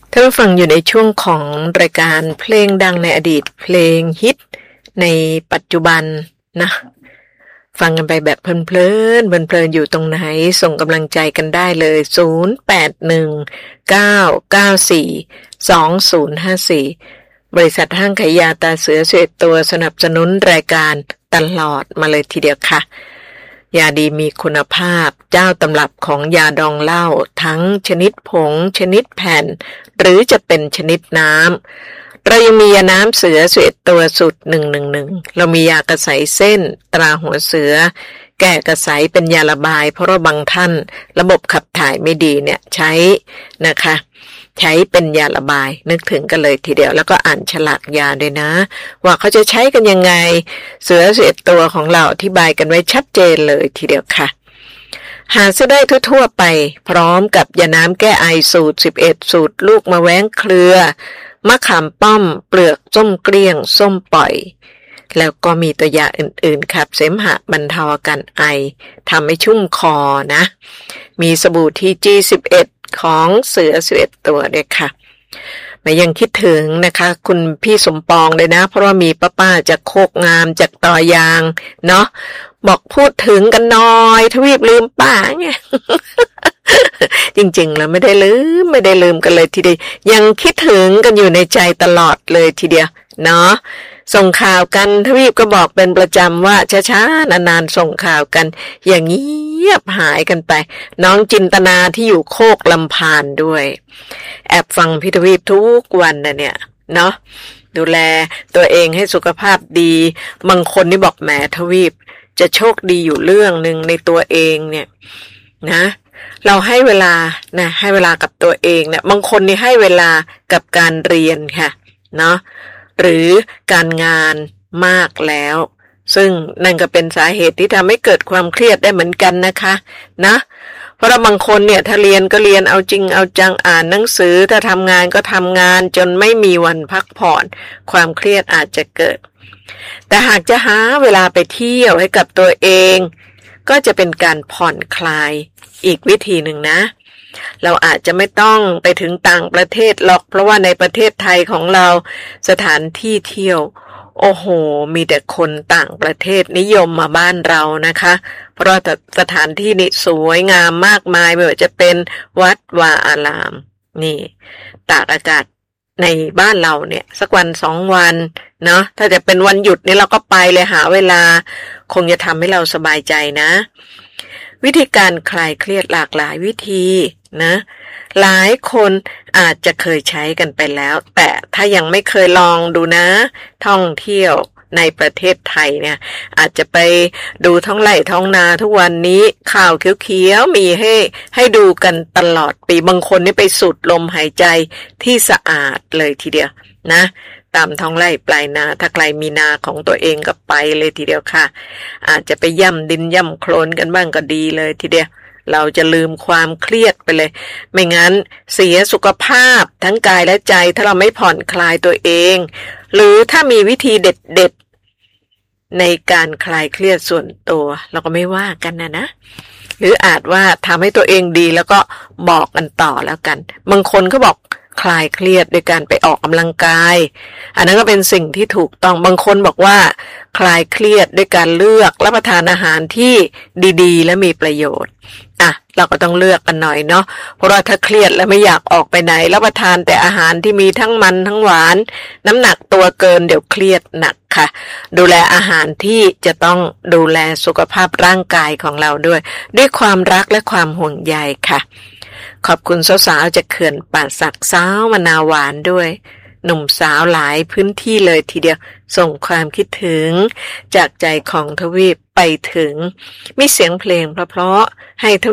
ท่านผู้ฟังอยู่ในช่วงของรายการเพลงดังในอดีตเพลงฮิตในปัจจุบันนะฟังกันไปแบบเพลินอยู่ตรงไหนส่งกำลังใจกันได้เลย0819942054บริษัทห้างขายยาตาเสือ11ตัวสนับสนุนรายการตลอดมาเลยทีเดียวค่ะยาดีมีคุณภาพเจ้าตำรับของยาดองเหล้าทั้งชนิดผงชนิดแผ่นหรือจะเป็นชนิดน้ำเรายังมียาน้ำเสือ11ตัวสูตร111เรามียากระใสเส้นตราหัวเสือแก้กระใสเป็นยาระบายเพราะว่าบางท่านระบบขับถ่ายไม่ดีเนี่ยใช้นะคะใช้เป็นยาระบายนึกถึงกันเลยทีเดียวแล้วก็อ่านฉลากยาด้วยนะว่าเขาจะใช้กันยังไงเสือ11ตัวของเราอธิบายกันไว้ชัดเจนเลยทีเดียวค่ะหาซื้อได้ทั่วๆไปพร้อมกับยาน้ำแก้ไอสูตร11สูตรลูกมะแว้งเครือมะขามป้อมเปลือกส้มเกลี้ยงส้มปล่อยแล้วก็มีตัวยาอื่นๆขับเสมหะบรรเทาอาการไอทำให้ชุ่มคอนะมีสบู่ทีจี11ของเสือ11ตัวด้วยค่ะมายังคิดถึงนะคะคุณพี่สมปองเลยนะเพราะว่ามีป้าจากโคกงามจากตอยางเนาะบอกพูดถึงกันหน่อยทวีปลืมป้าไง จริงๆแล้วไม่ได้ลืมกันเลยทีเดียวยังคิดถึงกันอยู่ในใจตลอดเลยทีเดียวเนาะส่งข่าวกันทวีปก็บอกเป็นประจำว่าช้าๆนานๆส่งข่าวกันอย่างเงียบหายกันไปน้องจินตนาที่อยู่โคกลำพานด้วยแอบฟังพี่ทวีปทุกวันนะเนี่ยเนาะดูแลตัวเองให้สุขภาพดีบางคนนี่บอกแหมทวีปจะโชคดีอยู่เรื่องนึงในตัวเองเนี่ยนะเราให้เวลานะให้เวลากับตัวเองเนี่ยบางคนนี่ให้เวลากับการเรียนค่ะเนาะหรือการงานมากแล้วซึ่งนั่นก็เป็นสาเหตุที่ทำให้เกิดความเครียดได้เหมือนกันนะคะนะเพราะบางคนเนี่ยถ้าเรียนก็เรียนเอาจริงเอาจังอ่านหนังสือถ้าทำงานก็ทำงานจนไม่มีวันพักผ่อนความเครียดอาจจะเกิดแต่หากจะหาเวลาไปเที่ยวให้กับตัวเองก็จะเป็นการผ่อนคลายอีกวิธีหนึ่งนะเราอาจจะไม่ต้องไปถึงต่างประเทศหรอกเพราะว่าในประเทศไทยของเราสถานที่เที่ยวโอ้โหมีแต่คนต่างประเทศนิยมมาบ้านเรานะคะเพราะสถานที่นี่สวยงามมากมายไม่ว่าจะเป็นวัดวาอารามนี่ตากอากาศในบ้านเราเนี่ยสักวัน2 วันเนาะถ้าจะเป็นวันหยุดนี่เราก็ไปเลยหาเวลาคงจะทำให้เราสบายใจนะวิธีการคลายเครียดหลากหลายวิธีนะหลายคนอาจจะเคยใช้กันไปแล้วแต่ถ้ายังไม่เคยลองดูนะท่องเที่ยวในประเทศไทยเนี่ยอาจจะไปดูท้องไร่ท้องนาทุกวันนี้ข่าวเขียวๆมีให้ดูกันตลอดปีบางคนนี่ไปสูดลมหายใจที่สะอาดเลยทีเดียวนะตามท้องไร่ปลายนาถ้าใครมีนาของตัวเองก็ไปเลยทีเดียวค่ะอาจจะไปย่ำดินย่ำโคลนกันบ้างก็ดีเลยทีเดียวเราจะลืมความเครียดไปเลยไม่งั้นเสียสุขภาพทั้งกายและใจถ้าเราไม่ผ่อนคลายตัวเองหรือถ้ามีวิธีเด็ดๆในการคลายเครียดส่วนตัวเราก็ไม่ว่ากันนะหรืออาจว่าทำให้ตัวเองดีแล้วก็บอกกันต่อแล้วกันบางคนเขาบอกคลายเครียดโดยการไปออกกำลังกายอันนั้นก็เป็นสิ่งที่ถูกต้องบางคนบอกว่าคลายเครียดด้วยการเลือกรับประทานอาหารที่ดีๆและมีประโยชน์เราก็ต้องเลือกกันหน่อยเนาะเพราะว่าถ้าเครียดแล้วไม่อยากออกไปไหนรับประทานแต่อาหารที่มีทั้งมันทั้งหวานน้ำหนักตัวเกินเดี๋ยวเครียดหนักค่ะดูแลอาหารที่จะต้องดูแลสุขภาพร่างกายของเราด้วยความรักและความห่วงใยค่ะขอบคุณสาวๆจากเขื่อนป่าสักสาวมะนาวหวานด้วยหนุ่มสาวหลายพื้นที่เลยทีเดียวส่งความคิดถึงจากใจของทวีปไปถึงมีเสียงเพลงเพราะๆให้